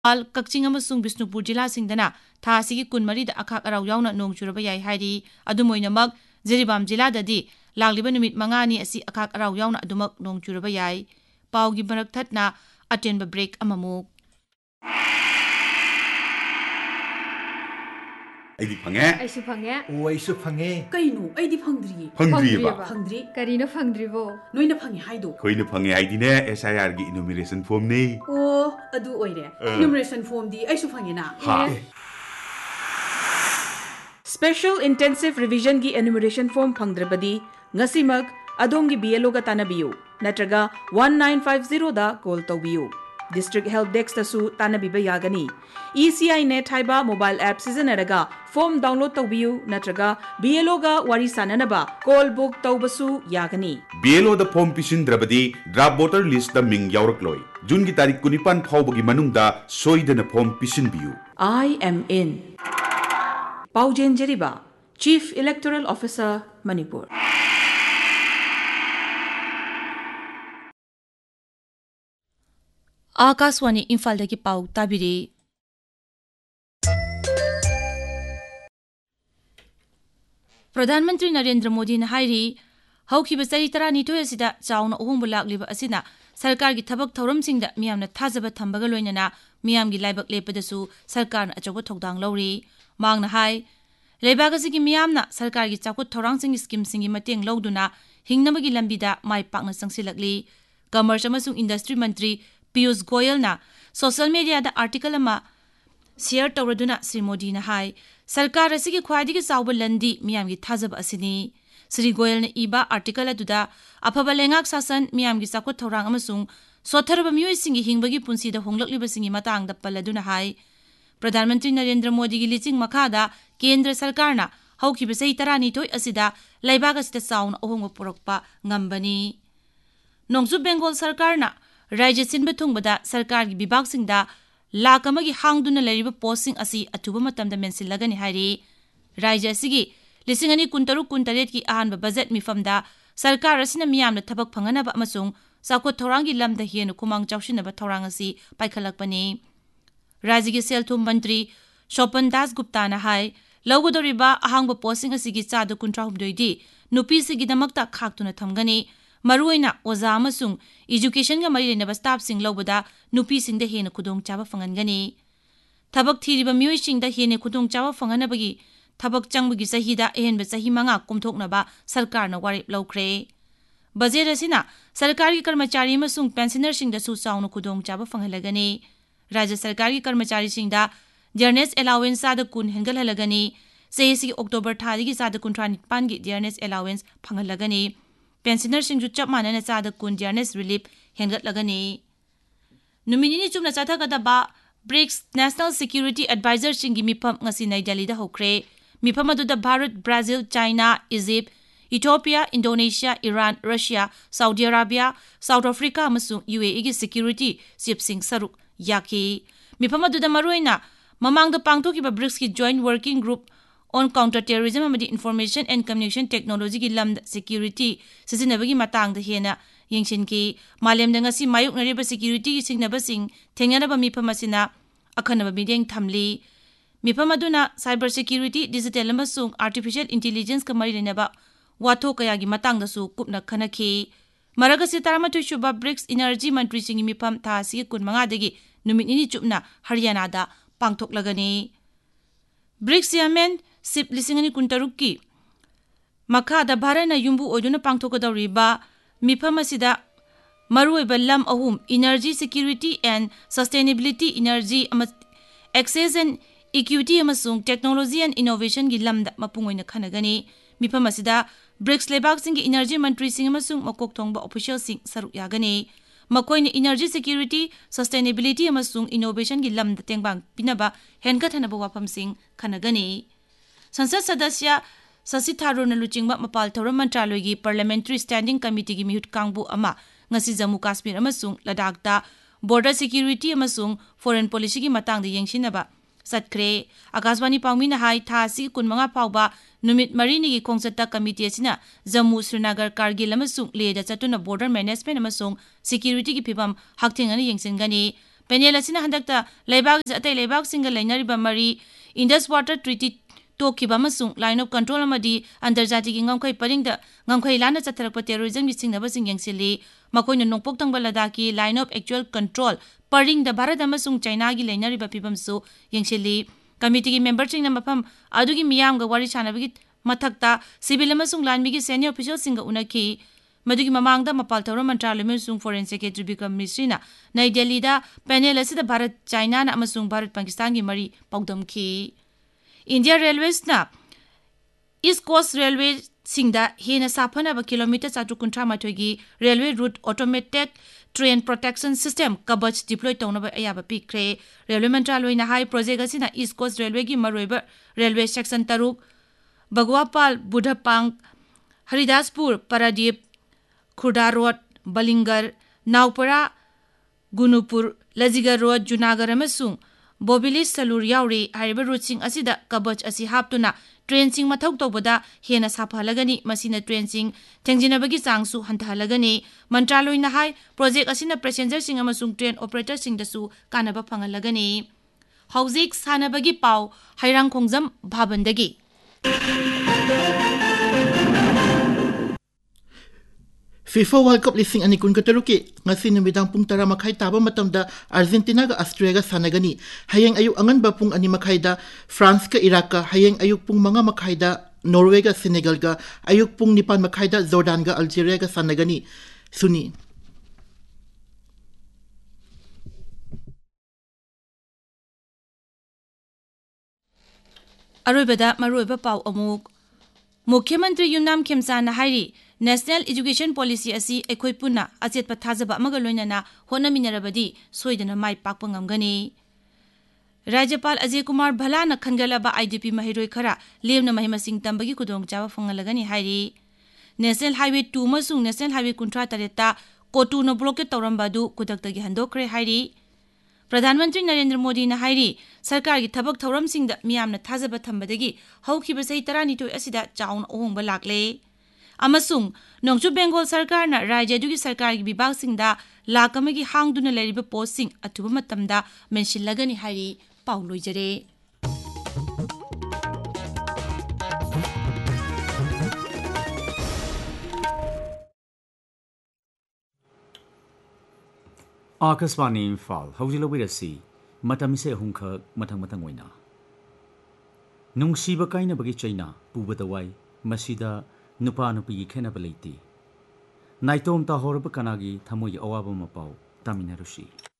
कक्चिंग अमसुंग बिष्णुपुर जिला सिंगदना थासिगी कुनमरी दा अखाक अराव यावना नोंग चुरबा याई हाइरी अदुमोइनमक जिरीबाम जिला ददी लागलिबा नुमित मंगानी असि अखाक अराव यावना अदुमक नोंग चुरबा याई पाउगी मरक थटना अटेनबा ब्रेक अममुक ꯑꯩꯗꯤ ꯐꯪꯉꯦ ꯑꯩꯁꯨ ꯐꯪꯉꯦ ꯑꯣ ꯑꯩꯁꯨ ꯐꯪꯉꯦ ꯀꯩꯅꯣ ꯑꯩꯗꯤ ꯐꯪꯗ꯭ꯔꯤꯌꯦ ꯐꯪꯗ꯭ꯔꯤ ꯀꯔꯤꯅꯣ ꯐꯪꯗ꯭ꯔꯤꯕꯣ ꯅꯣꯏꯅ ꯐꯪꯉꯦ ꯍꯥꯏꯗꯣ ꯑꯩꯈꯣꯏꯅ ꯐꯪꯉꯦ ꯍꯥꯏꯗꯤꯅꯦ SIR ꯒꯤ ꯏꯅꯨꯃꯦꯔꯦꯁꯟ ꯐꯣꯔꯝꯅꯦ ꯑꯣ ꯑꯗꯨ ꯑꯣꯏꯔꯦ ꯏꯅꯨꯃꯦꯔꯦꯁꯟ ꯐꯣꯔꯝꯗꯤ ꯑꯩꯁꯨ ꯐꯪꯉꯦꯅ Special Intensive Revision gi enumeration form phangdrabadi ngasimak adomgi BLO ga tanabiyu natraga 1950 da call tawbiyu District Help Desk tasu tanabiba yagani ECI net haiba mobile app sizinaraga form download tawbiyu natraga BLO ga wari sananaba call book tawbasu yagani BLO da form pisindrabadi draft voter list da ming yawrakloi June gi tarik 19 phawbagi manungda soidana form pisinbiyu I am in Paujen Jeriba, Chief Electoral Officer, Manipur. Akashvani इम्फालदगी पाउ ताबिरी प्रधानमंत्री नरेंद्र मोदी ने हाइरी हौखिबा चही 12 असिदा चाउना अहोंबा लाक्लिबा असिना सरकार की थबक थौरमसिंगदा मियामना थाजबा थंबगा लोइनना मियामगी लाइबक लेपदसु सरकारना अचौबा थौदांग लौरी मांगना high लेबाग असि मियामना सरकार की चाकुत थौरांसिंग स्कीम सिंगी मतेंग लौदुना हिंगनबगी लंबिदा माइ पाकना संसिलकली कमर्स अमसुंग इंडस्ट्री मंत्री पीयूष गोयल ना सोशल मीडिया दा आर्टिकल अमा शेयर तौरदुना श्री मोदी ना हाई सरकार असि ख्वाइदिगी चाउबा लंदी मियामगी थाजब असिनी श्री गोयल ने इबा आर्टिकल अदुदा अफबा लेंगाक शासन मियामगी चाकुत थौरांग अमसुंग सोथरबा मियोइसिंगी हिंगबगी पुंसीदा होंगलकलिबसिंगी मतांगदा पल्लदुना हाई प्रधानमंत्री नरेंद्र मोदी की लिचिंग मखादा केंद्र सरकार ना हौखिबा चही 12 असिदा लैबाग असिदा चाउन अहोंग पुरक्पा ngambani नोंगजु बेंगोल सरकार ना राज्य सिनबा थुंगबदा सरकार की विभाग सिंगदा लाख अमगी हांगदुना लैरिबा पोस्टिंग असि अथुबा मतमदा मेंसिलगनी हाइरी राज्य असिगी 2023 की अहानबा बजट मिफमदा सरकार असिना मियामना थबक फंगनबा अमसुंग चाकोत थौरांगी लमदा हेनु कुमांग चाउसिनबा थौरांग असि पाइखलकपनी राज्य की सेलथुम मंत्री शोपन दास गुप्ता ना हाई लौगदोरिबा अहांगबा पोस्टिंग असिगी चादु 136 नुपीसिगिदमक्ता खाक्तुना थमगनी मरुइना ओजा अमसुंग एजुकेशन गा मरी लेनबा स्टाफ सिंग लौबदा नुपीसिंगदा हेन खुदोंग चाबा फंगनगनी थबक थीरिबा मियोइसिंगदा हेन खुदोंग चाबा फंगनबगी थबक चंगबगी सहीदा एहनबा सही मंगा कुमथोकनबा सरकारना वारिप लौख्रे बजेट असिना सरकारी कर्मचारी अमसुंग पेंशनर सिंगदा सु चाउना खुदोंग चाबा फंगहलगनी राज्य सरकारी कर्मचारी सिंगदा डियरनेस अलाउंस चादा 10 हेंगलहलगनी सेहिसी अक्टोबर थादिगी चादा 19 की डियरनेस अलाउंस फंगहलगनी पेंशनर सिंगजु चप मानना चादा 10 dearness relief हेंगलगनी नुमिनिनी Chumna चाथगदबा BRICS national security adviser सिंगी मिफम ngasi नई दिल्लीदा होख्रे मिफम अदुदा Bharat Brazil China Egypt Ethiopia Indonesia Iran Russia Saudi Arabia south Africa अमसुंग UAE की सिक्योरिटी चीफ सिंग सरुक याकी मिफम अदुदा मरुइना ममांगदा पांगथोकिबा ब्रिक्स की joint working group on counter terrorism अमदी information and communication technology की lump security सिजिनबगी मतांगदा हेना यंगसिनकी मालेमदा ngasi मायुकनरिबा security की सिंगनबसिंग थेंगनबा मिफम असिना अखनबा मिदेंग थमली मिफम अदुना cyber security digital अमसुंग artificial intelligence का मरी लेनबा वाथो कयागी मतांगदसु कुपना खनखी मरगसि 13 सुबा BRICS energy मंत्री सिंगी मिफम थासी 15 दगी नुमिनिनी चुपना हरियाणादा पांगथोकलगनी ब्रिक्स चेयरमैन सिप 2023 की मखादा भारतना युम्बु ओइदुना पांगथोकदौरिबा मिफम असिदा मरुइबा lump अहुम energy security and sustainability energy access and equity अमसुंग technology and innovation की लमदा मपुंगोइना खनगनी मिफम असिदा ब्रिक्स लेबाक सिंगी एनर्जी मंत्री सिंग अमसुंग मकोक थोंबा ऑफिशियल सिंग सरुक यागनी मकोइन एनर्जी सिक्योरिटी सस्टेनेबिलिटी अमसुंग इनोवेशन की लमदा तेंगबांग पिनबा हेनगथनबा वाफम सिंग खनगनी संसद सदस्य ससी थारूर लुचिंगबा मपाल थौरम मंत्रालय की पार्लियामेंट्री स्टैंडिंग कमिटी की मिहुत कांगबु अमा ngasi Jammu Kashmir अमसुंग लद्दाखदा border security अमसुंग foreign policy की मतंगदा यंगसिनबा सत्ख्रे आकाशवाणी पाउमिना हाई थासी 15 फाउबा नुमित मरीनी की खोंगचता कमिटी असिना जम्मू श्रीनगर कारगिल अमसुंग लेदा चतुना बॉर्डर मैनेजमेंट अमसुंग सिक्योरिटी की फिबम हक्थेंगनी यंगसिनगनी ꯄꯦꯅꯦꯜ ꯑꯁꯤꯅ ꯍꯟꯗꯛꯇ ꯂꯩꯕꯥꯛ ꯑꯇꯩ ꯂꯩꯕꯥꯛꯁꯤꯡꯒ ꯂꯩꯅꯔꯤꯕ ꯃꯔꯤ, ꯏꯟꯗꯁ ꯋꯥꯇꯔ ꯇ꯭ꯔꯤꯇꯤ ꯇꯣꯛꯈꯤꯕ ꯑꯃꯁꯨꯡ ꯂꯥꯏꯟ ꯑꯣꯐ ꯀꯟꯇ꯭ꯔꯣꯜ ꯑꯃꯗꯤ ꯑꯟꯇꯔꯖꯥꯇꯤꯒꯤ ꯉꯝꯈꯩ ꯄꯔꯤꯡꯗ ꯉꯝꯈꯩ ꯂꯥꯟꯅ ꯆꯠꯊꯔꯛꯄ ꯇꯦꯔꯣꯔꯤꯖꯝꯒꯤ ꯆꯤꯡꯅꯕꯁꯤꯡ ꯌꯦꯡꯁꯤꯜꯂꯤ꯫ ꯃꯈꯣꯏꯅ ꯅꯣꯡꯄꯣꯛ ꯊꯪꯕ ꯂꯗꯥꯈꯀꯤ ꯂꯥꯏꯟ ꯑꯣꯐ ꯑꯦꯛꯆꯨꯑꯦꯜ ꯀꯟꯇ꯭ꯔꯣꯜ ꯄꯔꯤꯡꯗ ꯚꯥꯔꯠ ꯑꯃꯁꯨꯡ ꯆꯥꯏꯅꯥꯒꯤ ꯂꯩꯅꯔꯤꯕ ꯐꯤꯚꯝꯁꯨ ꯌꯦꯡꯁꯤꯜꯂꯤ꯫ ꯀꯃꯤꯇꯤꯒꯤ ꯃꯦꯝꯕꯔꯁꯤꯡꯅ ꯃꯐꯝ ꯑꯗꯨꯒꯤ ꯃꯤꯌꯥꯝꯒ ꯋꯥꯔꯤ ꯁꯥꯅꯕꯒꯤ ꯃꯊꯛꯇ ꯁꯤꯚꯤꯜ ꯑꯃꯁꯨꯡ ꯂꯥꯟꯃꯤꯒꯤ ꯁꯦꯅꯤꯌꯔ ꯑꯣꯐꯤꯁꯤꯌꯦꯜꯁꯤꯡꯒ ꯎꯅꯈꯤ꯫ ꯃꯗꯨꯒꯤ ꯃꯃꯥꯡꯗ ꯃꯄꯥꯜ ꯊꯧꯔꯝ ꯃꯟꯇ꯭ꯔꯥꯂय ꯑꯃꯁꯨꯡ ꯐꯣꯔꯦꯟ ꯁꯦꯀ꯭ꯔꯦꯇꯔꯤ ꯕꯤꯀ꯭ꯔꯝ ꯃꯤꯁ꯭ꯔꯤꯅ ꯅꯩ ꯗꯦꯜꯂꯤꯗ ꯄꯦꯅꯦꯜ ꯑꯁꯤꯗ ꯚꯥꯔꯠ, ꯆꯥꯏꯅꯥꯅ ꯑꯃꯁꯨꯡ ꯚꯥꯔꯠ ꯄꯥꯀꯤꯁꯇꯥꯟꯒꯤ ꯃꯔꯤ ꯄꯥꯎꯗꯝꯈꯤ꯫ ꯏꯟꯗꯤꯌꯥ ꯔꯦꯜꯋꯦꯁꯅ ꯏꯁ ꯀꯣꯁꯠ ꯔꯦꯜꯋꯦꯁꯤꯡꯗ ꯍꯦꯟꯅ ꯁꯥꯐꯅꯕ kilometre 438ꯒꯤ railway root automated train protection system ꯀꯕꯆ deploy ꯇꯧꯅꯕ ꯑꯌꯥꯕ ꯄꯤꯈ꯭ꯔꯦ꯫ ꯔꯦꯜꯋꯦ ꯃꯟꯇ꯭ꯔꯥꯂꯌꯅ ꯍꯥꯏ ꯄ꯭ꯔꯣꯖꯦꯛ ꯑꯁꯤꯅ ꯏꯁ ꯀꯣꯁꯠ ꯔꯦꯜꯋꯦꯒꯤ ꯃꯔꯨꯑꯣꯏꯕ ꯔꯦꯜꯋꯦ ꯁꯦꯛꯁꯟ 6 ꯕꯒꯋꯥꯄꯥꯜ, ꯕꯨꯙꯄꯥꯡ, ꯍꯔꯤꯗꯥꯁꯄꯨꯔ, ꯄꯥꯔꯥꯗꯤꯞ, ꯈꯨꯔꯗꯥ ꯔꯣꯗ, ꯕꯂꯤꯡꯒꯔ, ꯅꯥꯎꯄꯥꯔꯥ, ꯒꯨꯅꯨꯄꯨꯔ, ꯂꯖꯤꯒꯔ ꯔꯣꯗ, ꯖꯨꯅꯥꯒꯔ ꯑꯃꯁꯨꯡ ꯕꯣꯕꯤꯂꯤꯁ ꯁꯂꯨꯔ ꯌꯥꯎꯔꯤ꯫ ꯍꯥꯏꯔꯤꯕ ꯔꯨꯠꯁꯤꯡ ꯑꯁꯤꯗ ꯀꯕꯆ ꯑꯁꯤ ꯍꯥꯞꯇꯨꯅ ꯇ꯭ꯔꯦꯟꯁꯤꯡ ꯃꯊꯧ ꯇꯧꯕꯗ ꯍꯦꯟꯅ ꯁꯥꯐꯍꯜꯂꯒꯅꯤ, ꯃꯁꯤꯅ ꯇ꯭ꯔꯦꯟꯁꯤꯡ ꯊꯦꯡꯖꯤꯟꯅꯕꯒꯤ ꯆꯥꯡꯁꯨ ꯍꯟꯊꯍꯜꯂꯒꯅꯤ꯫ ꯃꯟꯇ꯭ꯔꯥꯂꯌꯅ ꯍꯥꯏ ꯄ꯭ꯔꯣꯖꯦꯛ ꯑꯁꯤꯅ ꯄꯦꯁꯦꯟꯖꯔꯁꯤꯡ ꯑꯃꯁꯨꯡ ꯇ꯭ꯔꯦꯟ ꯑꯣꯄꯔꯦꯇꯔꯁꯤꯡꯗꯁꯨ ꯀꯥꯟꯅꯕ ꯐꯪꯍꯜꯂꯒꯅꯤ꯫ ꯍꯧꯖꯤꯛ ꯁꯥꯟꯅꯕꯒꯤ ꯄꯥꯎ ꯍꯩꯔꯥꯡꯈꯣꯡꯖꯝ ꯚꯥꯕꯟꯗꯒꯤ꯫ FIFA World Cup 2026 ngasi numidang pung 10:30 taba matamda Argentina ga Australia ga sanagani. Hayeng ayuk anganba pung 2:30 da France ka Iraq ka, hayeng ayuk pung 5:30 da Norway ga Senegal ga, ayuk pung 9:30 da Jordan ga Algeria ga sanagani. Suni ꯑꯔꯣꯏꯕꯗ ꯃꯔꯨꯑꯣꯏꯕ ꯄꯥꯎ ꯑꯃꯨꯛ ꯃꯨꯈ꯭ꯌ ꯃꯟꯇ꯭ꯔꯤ ꯌꯨꯝꯅꯥꯝ ꯈꯦꯝꯆꯥꯟꯅ ꯍꯥꯏꯔꯤ national education policy ꯑꯁꯤ ꯑꯩꯈꯣꯏ ꯄꯨꯟꯅ ꯑꯆꯦꯠꯄ ꯊꯥꯖꯕ ꯑꯃꯒ ꯂꯣꯏꯅꯅ ꯍꯣꯠꯅꯃꯤꯟꯅꯔꯕꯗꯤ ꯁꯣꯏꯗꯅ ꯃꯥꯏ ꯄꯥꯛꯄ ꯉꯝꯒꯅꯤ꯫ ꯔꯥꯖ꯭ꯌꯄꯥꯜ ꯑꯖय ꯀꯨꯃꯥꯔ ꯚꯜꯂꯥꯅ ꯈꯟꯒꯠꯂꯕ IDP ꯃꯍꯩꯔꯣꯏ ꯈꯔ ꯂꯦꯝꯅ ꯃꯍꯩ ꯃꯁꯤꯡ ꯇꯝꯕꯒꯤ ꯈꯨꯗꯣꯡꯆꯥꯕ ꯐꯪꯍꯜꯂꯒꯅꯤ ꯍꯥꯏꯔꯤ꯫ ꯅꯦꯁꯅꯦꯜ ꯍꯥꯏꯋꯦ 2 ꯑꯃꯁꯨꯡ ꯅꯦꯁꯅꯦꯜ ꯍꯥꯏꯋꯦ 38ꯇ ꯀꯣꯇꯨꯅ ꯕ꯭ꯂꯣꯀꯦꯠ ꯇꯧꯔꯝꯕ ꯑꯗꯨ ꯈꯨꯗꯛꯇꯒꯤ ꯍꯟꯗꯣꯛꯈ꯭ꯔꯦ ꯍꯥꯏꯔꯤ꯫ ꯄ꯭ꯔꯙꯥꯟ ꯃꯟꯇ꯭ꯔꯤ ꯅꯔꯦꯟꯗ꯭ꯔ ꯃꯣꯗꯤꯅ ꯍꯥꯏꯔꯤ ꯁꯔꯀꯥꯔꯒꯤ ꯊꯕꯛ ꯊꯧꯔꯝꯁꯤꯡꯗ ꯃꯤꯌꯥꯝꯅ ꯊꯥꯖꯕ ꯊꯝꯕꯗꯒꯤ ꯍꯧꯈꯤꯕ ꯆꯍꯤ 12 ꯑꯁꯤꯗ ꯆꯥꯎꯅ ꯑꯍꯣꯡꯕ ꯂꯥꯛꯂꯦ꯫ ꯑꯃꯁꯨꯡ ꯅꯣꯡꯆꯨꯞ ꯕꯦꯡꯒꯣꯜ ꯁꯔꯀꯥꯔꯅ ꯔꯥꯖ꯭ꯌ ꯑꯗꯨꯒꯤ ꯁꯔꯀꯥꯔꯒꯤ ꯕꯤꯚꯥꯒꯁꯤꯡꯗ ꯂꯥꯈ ꯑꯃꯒꯤ ꯍꯥꯡꯗꯨꯅ ꯂꯩꯔꯤꯕ ꯄꯣꯁꯁꯤꯡ ꯑꯊꯨꯕ ꯃꯇꯝꯗ ꯃꯦꯟꯁꯤꯜꯂꯒꯅꯤ ꯍꯥꯏꯔꯤ꯫ ꯄꯥꯎ ꯂꯣꯏꯖꯔꯦ꯫ आकाशवाणी इम्फाल हौजिलौबिरसी मतमसे अहुंखक मथंग ओइना नुंगसीबा काइनबगी चैना पुबदा वाई मसीदा नुपा नुपीगी खेनबा लेती नाइतोम ताहोरबा कनागी थमोई अवाबा मपाव तामिनारुसी।